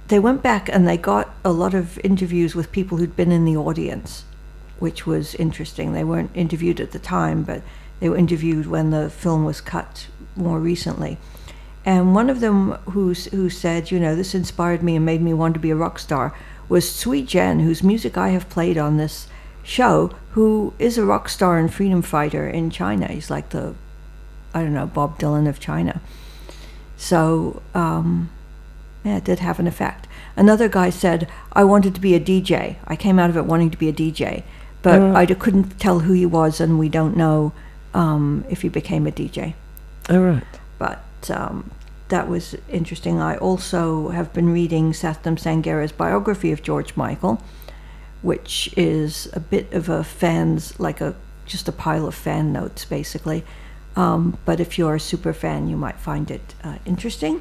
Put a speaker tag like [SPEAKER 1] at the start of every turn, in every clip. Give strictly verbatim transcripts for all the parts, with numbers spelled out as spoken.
[SPEAKER 1] they went back and they got a lot of interviews with people who'd been in the audience, which was interesting. They weren't interviewed at the time, but they were interviewed when the film was cut more recently. And one of them who, who said, you know, this inspired me and made me want to be a rock star was Sui Jen, whose music I have played on this show, who is a rock star and freedom fighter in China. He's like the, I don't know, Bob Dylan of China. So, um, yeah, it did have an effect. Another guy said, I wanted to be a D J. I came out of it wanting to be a D J, but uh, I d- couldn't tell who he was, and we don't know um, if he became a D J.
[SPEAKER 2] Oh, right.
[SPEAKER 1] But um, that was interesting. I also have been reading Sathnam Sangera's biography of George Michael, which is a bit of a fan's, like a just a pile of fan notes, basically. Um, but if you're a super fan, you might find it uh, interesting.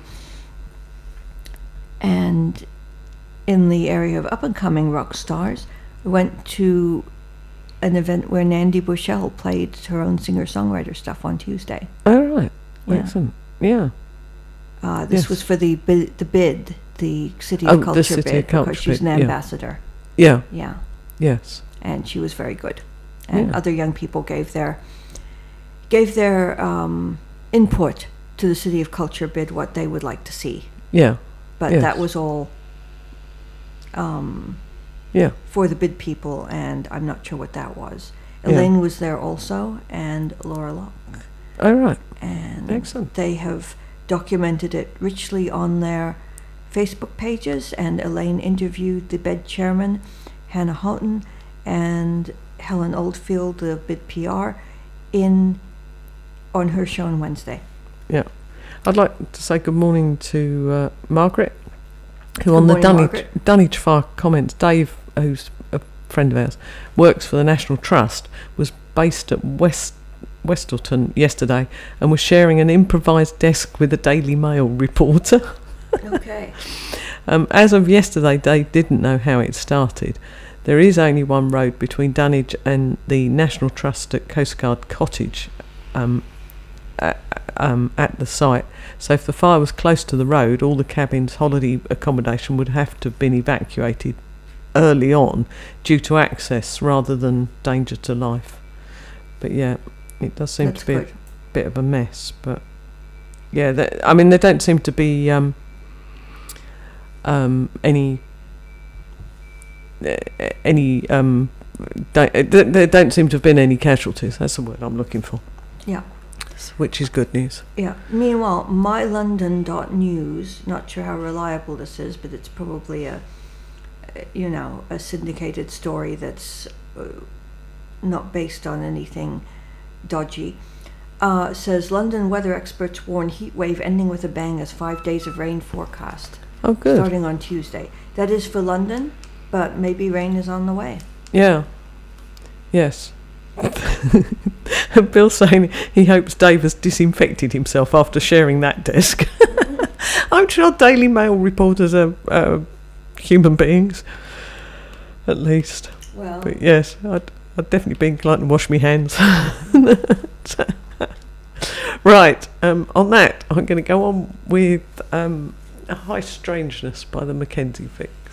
[SPEAKER 1] And in the area of up-and-coming rock stars, we went to an event where Nandi Bushell played her own singer-songwriter stuff on Tuesday.
[SPEAKER 2] Oh, right.
[SPEAKER 1] Yeah.
[SPEAKER 2] Excellent. Yeah.
[SPEAKER 1] Uh, this
[SPEAKER 2] yes.
[SPEAKER 1] was for the bid, the bid, the City
[SPEAKER 2] oh,
[SPEAKER 1] of Culture
[SPEAKER 2] the City
[SPEAKER 1] bid,
[SPEAKER 2] of Culture
[SPEAKER 1] because she's
[SPEAKER 2] bid,
[SPEAKER 1] an
[SPEAKER 2] yeah.
[SPEAKER 1] ambassador.
[SPEAKER 2] Yeah.
[SPEAKER 1] Yeah.
[SPEAKER 2] Yes.
[SPEAKER 1] And she was very good. And
[SPEAKER 2] yeah.
[SPEAKER 1] other young people gave their gave their um, input to the City of Culture bid, what they would like to see.
[SPEAKER 2] Yeah.
[SPEAKER 1] But
[SPEAKER 2] yes.
[SPEAKER 1] that was all um,
[SPEAKER 2] yeah.
[SPEAKER 1] for the bid people, and I'm not sure what that was.
[SPEAKER 2] Yeah.
[SPEAKER 1] Elaine was there also, and Laura Locke.
[SPEAKER 2] Oh, right.
[SPEAKER 1] And
[SPEAKER 2] excellent.
[SPEAKER 1] They have documented it richly on their Facebook pages, and Elaine interviewed the bid chairman, Hannah Houghton, and Helen Oldfield, the bid P R, in on her show on Wednesday.
[SPEAKER 2] Yeah. I'd like to say good morning to uh, Margaret, who
[SPEAKER 1] good
[SPEAKER 2] on
[SPEAKER 1] morning,
[SPEAKER 2] the Dunwich, Dunwich Fire comments, Dave, who's a friend of ours, works for the National Trust, was based at West Westleton yesterday and was sharing an improvised desk with a Daily Mail reporter.
[SPEAKER 1] Okay.
[SPEAKER 2] um, as of yesterday, Dave didn't know how it started. There is only one road between Dunwich and the National Trust at Coast Guard Cottage um, at, um, at the site. So if the fire was close to the road, all the cabins' holiday accommodation would have to have been evacuated early on due to access rather than danger to life. But yeah, it does seem
[SPEAKER 1] That's
[SPEAKER 2] to be
[SPEAKER 1] good.
[SPEAKER 2] a bit of a mess. But yeah, they, I mean, there don't seem to be um, um, any any um, don't, there don't seem to have been any casualties. That's the word I'm looking for.
[SPEAKER 1] Yeah.
[SPEAKER 2] Which is good news.
[SPEAKER 1] Yeah. Meanwhile, my london dot news, not sure how reliable this is, but it's probably a, you know, a syndicated story that's uh, not based on anything dodgy, uh, says London weather experts warn heat wave ending with a bang as five days of rain forecast.
[SPEAKER 2] Oh, good.
[SPEAKER 1] Starting on Tuesday. That is for London, but maybe rain is on the way.
[SPEAKER 2] Yeah. Yes. Bill saying he hopes Dave has disinfected himself after sharing that desk. I'm sure Daily Mail reporters are uh, human beings, at least.
[SPEAKER 1] Well,
[SPEAKER 2] but yes, I'd, I'd definitely be inclined to wash my hands. Right, um, on that, I'm going to go on with um, A High Strangeness by the Mackenzie Vick.